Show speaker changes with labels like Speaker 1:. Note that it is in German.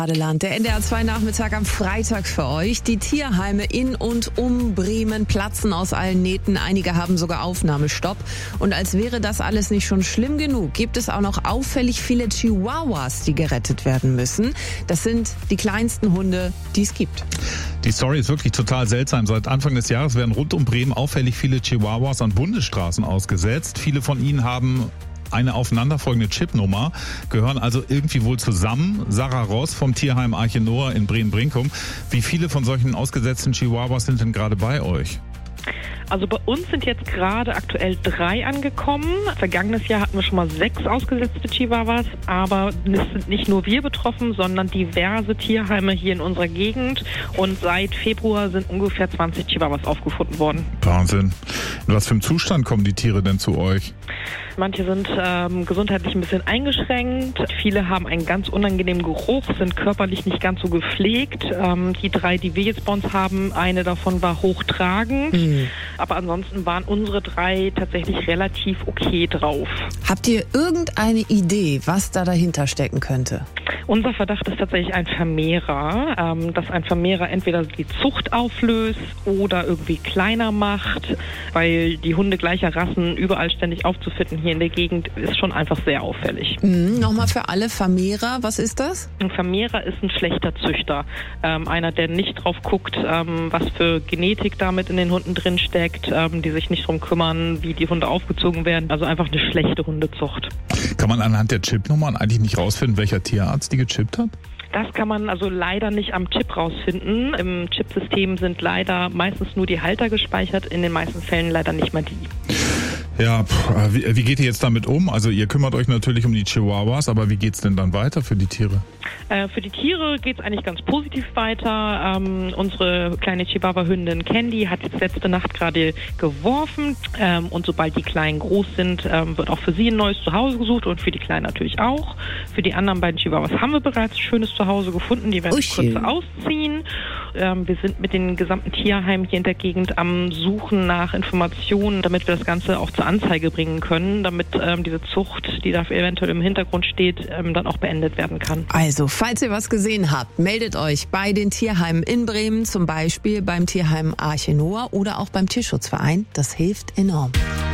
Speaker 1: Badeland. Der NDR 2 Nachmittag am Freitag für euch. Die Tierheime in und um Bremen platzen aus allen Nähten. Einige haben sogar Aufnahmestopp. Und als wäre das alles nicht schon schlimm genug, gibt es auch noch auffällig viele Chihuahuas, die gerettet werden müssen. Das sind die kleinsten Hunde, die es gibt.
Speaker 2: Die Story ist wirklich total seltsam. Seit Anfang des Jahres werden rund um Bremen auffällig viele Chihuahuas an Bundesstraßen ausgesetzt. Viele von ihnen haben eine aufeinanderfolgende Chipnummer, gehören also irgendwie wohl zusammen. Sarah Ross vom Tierheim Arche Noah in Bremen-Brinkum. Wie viele von solchen ausgesetzten Chihuahuas sind denn gerade bei euch?
Speaker 3: Also bei uns sind jetzt gerade aktuell 3 angekommen. Vergangenes Jahr hatten wir schon mal 6 ausgesetzte Chihuahuas. Aber es sind nicht nur wir betroffen, sondern diverse Tierheime hier in unserer Gegend. Und seit Februar sind ungefähr 20 Chihuahuas aufgefunden worden.
Speaker 2: Wahnsinn. In was für einem Zustand kommen die Tiere denn zu euch?
Speaker 3: Manche sind gesundheitlich ein bisschen eingeschränkt. Viele haben einen ganz unangenehmen Geruch, sind körperlich nicht ganz so gepflegt. Die 3, die wir jetzt bei uns haben, eine davon war hochtragend. Aber ansonsten waren unsere 3 tatsächlich relativ okay drauf.
Speaker 1: Habt ihr irgendeine Idee, was da dahinter stecken könnte?
Speaker 3: Unser Verdacht ist tatsächlich ein Vermehrer, dass ein Vermehrer entweder die Zucht auflöst oder irgendwie kleiner macht, weil die Hunde gleicher Rassen überall ständig aufzufinden hier in der Gegend ist schon einfach sehr auffällig.
Speaker 1: Nochmal für alle Vermehrer, was ist das?
Speaker 3: Ein Vermehrer ist ein schlechter Züchter. Einer, der nicht drauf guckt, was für Genetik damit in den Hunden drin steckt, die sich nicht drum kümmern, wie die Hunde aufgezogen werden. Also einfach eine schlechte Hundezucht.
Speaker 2: Kann man anhand der Chipnummern eigentlich nicht rausfinden, welcher Tierarzt die gechippt hat?
Speaker 3: Das kann man also leider nicht am Chip rausfinden. Im Chipsystem sind leider meistens nur die Halter gespeichert, in den meisten Fällen leider nicht mal die.
Speaker 2: Ja, wie geht ihr jetzt damit um? Also ihr kümmert euch natürlich um die Chihuahuas, aber wie geht's denn dann weiter für die Tiere?
Speaker 3: Für die Tiere geht's eigentlich ganz positiv weiter. Unsere kleine Chihuahua-Hündin Candy hat jetzt letzte Nacht gerade geworfen. Und sobald die Kleinen groß sind, wird auch für sie ein neues Zuhause gesucht und für die Kleinen natürlich auch. Für die anderen beiden Chihuahuas haben wir bereits ein schönes Zuhause gefunden. Die werden kurz ausziehen. Wir sind mit den gesamten Tierheimen hier in der Gegend am Suchen nach Informationen, damit wir das Ganze auch zur Anzeige bringen können, damit diese Zucht, die da eventuell im Hintergrund steht, dann auch beendet werden kann.
Speaker 1: Also, falls ihr was gesehen habt, meldet euch bei den Tierheimen in Bremen, zum Beispiel beim Tierheim Arche Noah oder auch beim Tierschutzverein. Das hilft enorm.